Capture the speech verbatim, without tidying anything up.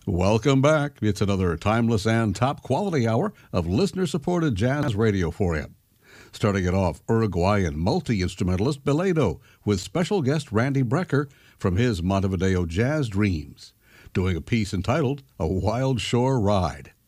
Welcome back. It's another timeless and top quality hour of listener supported jazz radio for you. Starting it off, Uruguayan multi instrumentalist Beledo with special guest Randy Brecker from his Montevideo Jazz Dreams, doing a piece entitled A Wild Shore Ride.